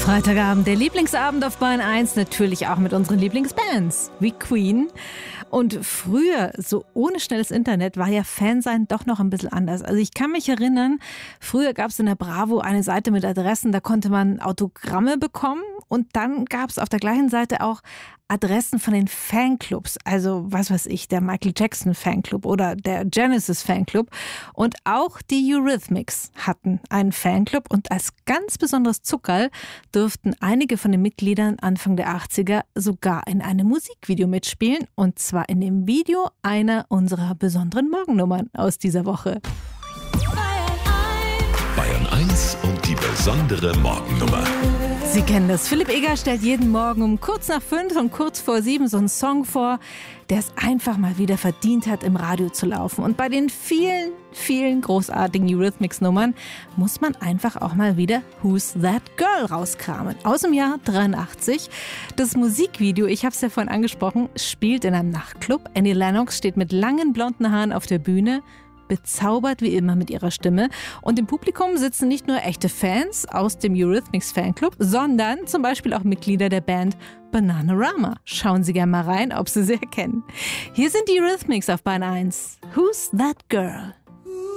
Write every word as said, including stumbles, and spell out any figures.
Freitagabend, der Lieblingsabend auf Bayern eins, natürlich auch mit unseren Lieblingsbands, wie Queen. Und früher, so ohne schnelles Internet, war ja Fansein doch noch ein bisschen anders. Also ich kann mich erinnern, früher gab es in der Bravo eine Seite mit Adressen, da konnte man Autogramme bekommen. Und dann gab es auf der gleichen Seite auch Adressen von den Fanclubs. Also was weiß ich, der Michael Jackson Fanclub oder der Genesis Fanclub. Und auch die Eurythmics hatten einen Fanclub. Und als ganz besonderes Zuckerl durften einige von den Mitgliedern Anfang der achtziger sogar in einem Musikvideo mitspielen. Und zwar in dem Video einer unserer besonderen Morgennummern aus dieser Woche. Bayern eins und die besondere Morgennummer. Sie kennen das. Philipp Eger stellt jeden Morgen um kurz nach fünf und kurz vor sieben so einen Song vor, der es einfach mal wieder verdient hat, im Radio zu laufen. Und bei den vielen, vielen großartigen Eurythmics-Nummern muss man einfach auch mal wieder Who's That Girl rauskramen. Aus dem Jahr dreiundachtzig. Das Musikvideo, ich habe es ja vorhin angesprochen, spielt in einem Nachtclub. Annie Lennox steht mit langen blonden Haaren auf der Bühne, bezaubert wie immer mit ihrer Stimme. Und im Publikum sitzen nicht nur echte Fans aus dem Eurythmics Fanclub, sondern zum Beispiel auch Mitglieder der Band Bananarama. Schauen Sie gerne mal rein, ob Sie sie erkennen. Hier sind die Eurythmics auf Bayern eins. Who's That Girl?